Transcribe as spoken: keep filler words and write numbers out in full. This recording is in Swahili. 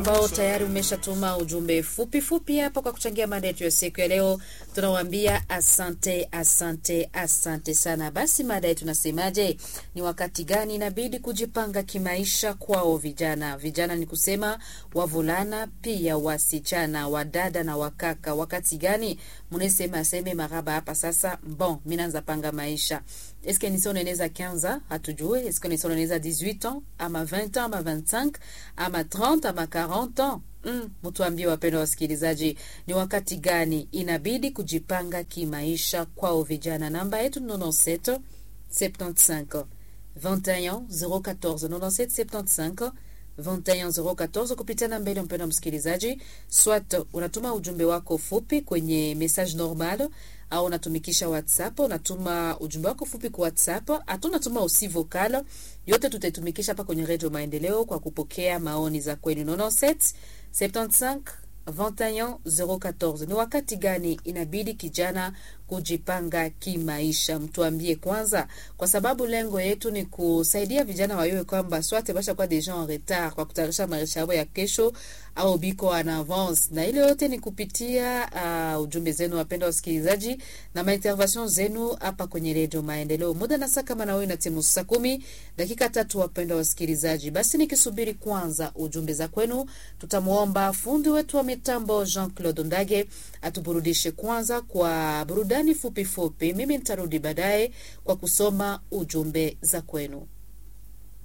ambao tayari umeshatuma ujumbe fupi fupi hapa kwa kuchangia mada yetu ya siku ya leo. Tunawaambia asante, asante, asante sana. Basi mada yetu nasemaje? Ni wakati gani inabidi kujipanga kimaisha kwao vijana? Vijana ni kusema wavulana, pia wasichana, wadada na wakaka. Wakati gani mnesema aseme maraba hapa sasa? Bon, mimi naanza panga maisha. Est-ce que nisoni eneza quinze ans? Hatujue. Est-ce que nisoni eneza dix-huit ans? Ama vingt ans? Ama vingt-cinq? Ama trente? Ama quarante ans? Mm, mtuambie wapendwa wasikilizaji, ni wakati gani inabidi kujipanga kimaisha kwao vijana? Namba yetu ninety-seven seventy-five vingt et un zero quatorze ninety-seven seventy-five vingt et un zero quatorze. Kupitia namba ile mpendwa msikilizaji, swat unatuma ujumbe wako fupi kwenye message normal au unatumikisha WhatsApp, unatuma ujumbe wako fupi kwa WhatsApp, atu unatuma usi vocal. Yote tutaitumikisha hapa kwenye Radio Maendeleo kwa kupokea maoni za kwenu. ninety-seven seventy-five vingt et un zero quatorze. Ni wakati gani inabidi kijana kujipanga kimaisha? Mtuambie kwanza, kwa sababu lengo yetu ni kusaidia vijana wawe kwamba swate basha kwa des gens en retard kwa kutayarisha maisha yao ya kesho au biko en avance. Na ile yote ni kupitia uh, ujumbe zenu wapenda wasikilizaji na maintervention zenu hapa kwenye Radio Maendeleo. Muda na saa kama na wewe na timu saa kumi dakika tatu wapenda wasikilizaji. Basi nikisubiri kwanza ujumbe za kwenu, tutamuomba fundi wetu wa mitambo Jean-Claude Ndage atuburudishe kwanza kwa burudani fupi fupi. Mimi nitarudi baadaye kwa kusoma ujumbe za kwenu.